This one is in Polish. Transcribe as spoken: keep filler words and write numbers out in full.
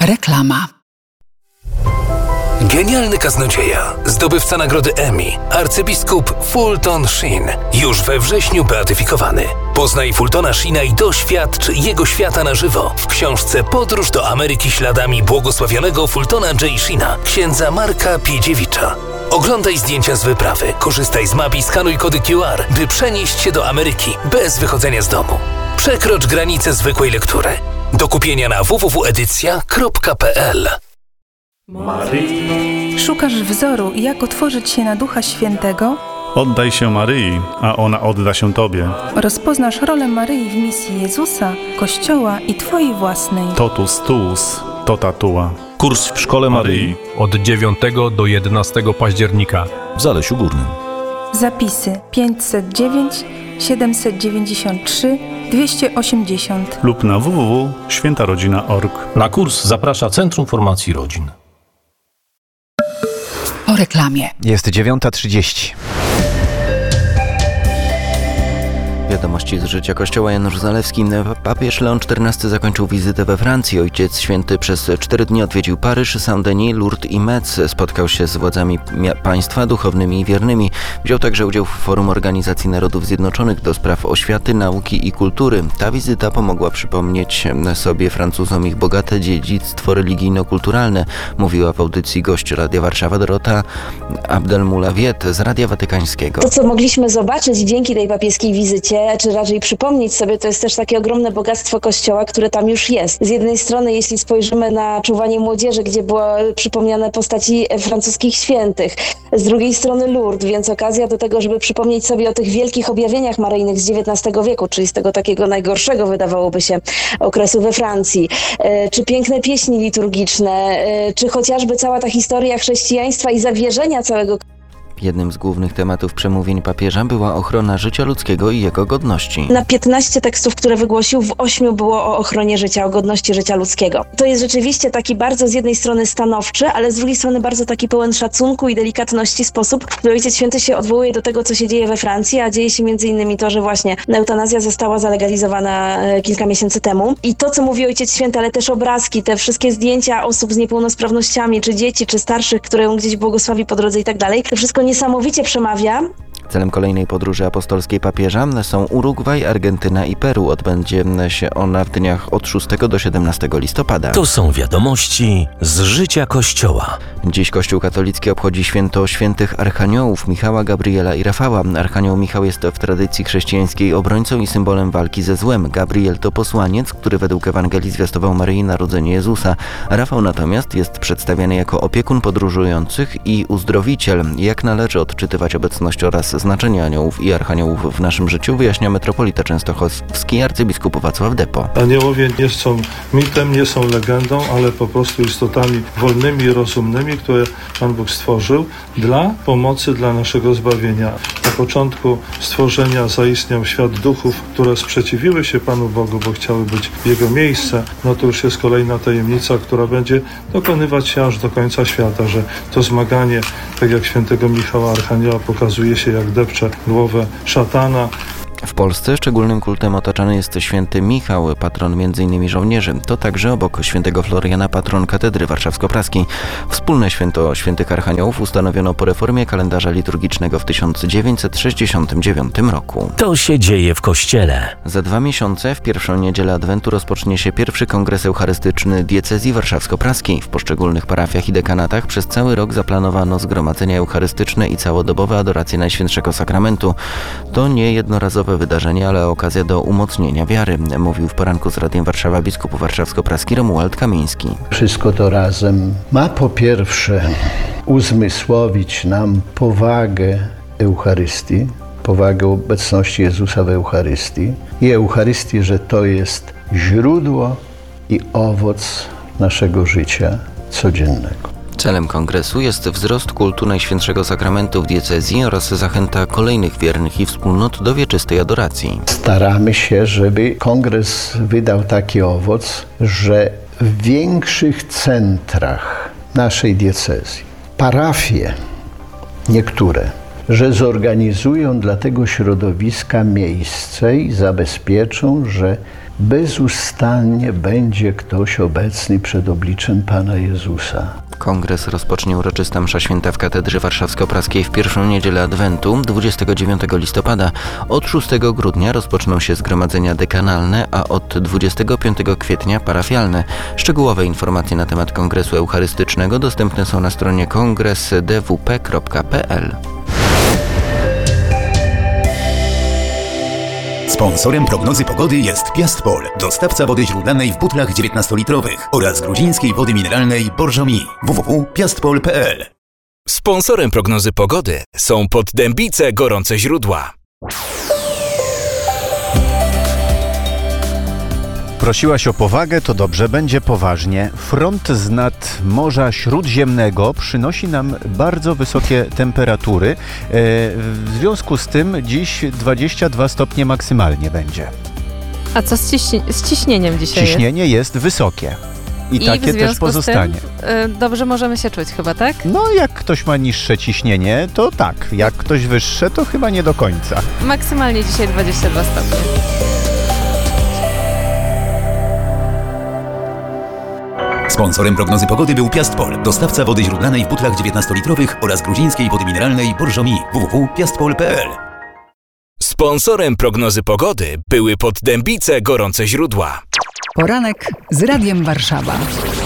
Reklama. Genialny kaznodzieja, zdobywca nagrody Emmy, arcybiskup Fulton Sheen, już we wrześniu beatyfikowany. Poznaj Fultona Sheena i doświadcz jego świata na żywo w książce Podróż do Ameryki śladami błogosławionego Fultona J. Sheena, księdza Marka Piedziewicza. Oglądaj zdjęcia z wyprawy, korzystaj z map i skanuj kody Q R, by przenieść się do Ameryki bez wychodzenia z domu. Przekrocz granicę zwykłej lektury. Do kupienia na w w w kropka edycja kropka p l. Maryi. Szukasz wzoru, jak otworzyć się na Ducha Świętego? Oddaj się Maryi, a ona odda się Tobie. Rozpoznasz rolę Maryi w misji Jezusa, Kościoła i Twojej własnej. Totus tuus, tota tua. Kurs w Szkole Maryi od dziewiątego do jedenastego października w Zalesiu Górnym. Zapisy pięćset dziewięć siedemset dziewięćdziesiąt trzy dwieście osiemdziesiąt lub na w w w kropka święta rodzina kropka org. Na kurs zaprasza Centrum Formacji Rodzin. Po reklamie. Jest dziewiąta trzydzieści. Wiadomości z życia Kościoła. Janusz Zalewski. Papież Leon czternasty zakończył wizytę we Francji. Ojciec Święty przez cztery dni odwiedził Paryż, Saint-Denis, Lourdes i Metz. Spotkał się z władzami państwa, duchownymi i wiernymi. Wziął także udział w Forum Organizacji Narodów Zjednoczonych do spraw oświaty, nauki i kultury. Ta wizyta pomogła przypomnieć sobie Francuzom ich bogate dziedzictwo religijno-kulturalne, mówiła w audycji gość Radia Warszawa Dorota Abdelmoulawiet z Radia Watykańskiego. To, co mogliśmy zobaczyć dzięki tej papieskiej wizycie, czy raczej przypomnieć sobie, to jest też takie ogromne bogactwo Kościoła, które tam już jest. Z jednej strony, jeśli spojrzymy na czuwanie młodzieży, gdzie były przypomniane postaci francuskich świętych, z drugiej strony Lourdes, więc okazja do tego, żeby przypomnieć sobie o tych wielkich objawieniach maryjnych z dziewiętnastego wieku, czyli z tego takiego najgorszego, wydawałoby się, okresu we Francji, czy piękne pieśni liturgiczne, czy chociażby cała ta historia chrześcijaństwa i zawierzenia całego. Jednym z głównych tematów przemówień papieża była ochrona życia ludzkiego i jego godności. Na piętnaście tekstów, które wygłosił, w ośmiu było o ochronie życia, o godności życia ludzkiego. To jest rzeczywiście taki bardzo z jednej strony stanowczy, ale z drugiej strony bardzo taki pełen szacunku i delikatności sposób, w który Ojciec Święty się odwołuje do tego, co się dzieje we Francji, a dzieje się między innymi to, że właśnie eutanazja została zalegalizowana kilka miesięcy temu. I to, co mówi Ojciec Święty, ale też obrazki, te wszystkie zdjęcia osób z niepełnosprawnościami, czy dzieci, czy starszych, które on gdzieś błogosławi po drodze i tak dalej, to wszystko niesamowicie przemawia. Celem kolejnej podróży apostolskiej papieża są Urugwaj, Argentyna i Peru. Odbędzie się ona w dniach od szóstego do siedemnastego listopada. To są wiadomości z życia Kościoła. Dziś Kościół katolicki obchodzi święto świętych archaniołów Michała, Gabriela i Rafała. Archanioł Michał jest w tradycji chrześcijańskiej obrońcą i symbolem walki ze złem. Gabriel to posłaniec, który według Ewangelii zwiastował Maryi narodzenie Jezusa. Rafał natomiast jest przedstawiany jako opiekun podróżujących i uzdrowiciel. Jak należy odczytywać obecność oraz znaczenie aniołów i archaniołów w naszym życiu, wyjaśnia metropolita częstochowski arcybiskup Wacław Depo. Aniołowie nie są mitem, nie są legendą, ale po prostu istotami wolnymi i rozumnymi, które Pan Bóg stworzył dla pomocy, dla naszego zbawienia. Na początku stworzenia zaistniał świat duchów, które sprzeciwiły się Panu Bogu, bo chciały być w Jego miejsce. No to już jest kolejna tajemnica, która będzie dokonywać się aż do końca świata, że to zmaganie, tak jak świętego Michała Archanioła, pokazuje się, jak depcze głowę szatana. W Polsce szczególnym kultem otaczany jest święty Michał, patron m.in. żołnierzy. To także obok świętego Floriana patron katedry warszawsko-praskiej. Wspólne święto świętych archaniołów ustanowiono po reformie kalendarza liturgicznego w tysiąc dziewięćset sześćdziesiątym dziewiątym roku. To się dzieje w Kościele. Za dwa miesiące, w pierwszą niedzielę Adwentu, rozpocznie się pierwszy kongres eucharystyczny diecezji warszawsko-praskiej. W poszczególnych parafiach i dekanatach przez cały rok zaplanowano zgromadzenia eucharystyczne i całodobowe adoracje Najświętszego Sakramentu. To nie jednorazowe wydarzenie, ale okazja do umocnienia wiary, mówił w poranku z Radiem Warszawa biskup warszawsko-praski Romuald Kamiński. Wszystko to razem ma po pierwsze uzmysłowić nam powagę Eucharystii, powagę obecności Jezusa w Eucharystii i Eucharystii, że to jest źródło i owoc naszego życia codziennego. Celem kongresu jest wzrost kultu Najświętszego Sakramentu w diecezji oraz zachęta kolejnych wiernych i wspólnot do wieczystej adoracji. Staramy się, żeby kongres wydał taki owoc, że w większych centrach naszej diecezji parafie, niektóre, że zorganizują dla tego środowiska miejsce i zabezpieczą, że bezustannie będzie ktoś obecny przed obliczem Pana Jezusa. Kongres rozpocznie uroczysta msza święta w Katedrze Warszawsko-Praskiej w pierwszą niedzielę Adwentu, dwudziestego dziewiątego listopada. Od szóstego grudnia rozpoczną się zgromadzenia dekanalne, a od dwudziestego piątego kwietnia parafialne. Szczegółowe informacje na temat Kongresu Eucharystycznego dostępne są na stronie kongres d w p kropka p l. Sponsorem prognozy pogody jest Piastpol, dostawca wody źródlanej w butlach dziewiętnastolitrowych oraz gruzińskiej wody mineralnej Borżomi. w w w kropka piastpol kropka p l. Sponsorem prognozy pogody są Poddębice Gorące Źródła. Prosiłaś o powagę, to dobrze, będzie poważnie. Front z nad Morza Śródziemnego przynosi nam bardzo wysokie temperatury. W związku z tym dziś dwadzieścia dwa stopnie maksymalnie będzie. A co z, ciśni- z ciśnieniem dzisiaj Ciśnienie jest, jest wysokie. I, I takie też pozostanie. Z tym, y, dobrze możemy się czuć chyba, tak? No, jak ktoś ma niższe ciśnienie, to tak. Jak ktoś wyższe, to chyba nie do końca. Maksymalnie dzisiaj dwadzieścia dwa stopnie. Sponsorem prognozy pogody był Piastpol, dostawca wody źródlanej w butlach dziewiętnastolitrowych oraz gruzińskiej wody mineralnej Borżomi. w w w kropka piastpol kropka p l. Sponsorem prognozy pogody były Poddębice Gorące Źródła. Poranek z Radiem Warszawa.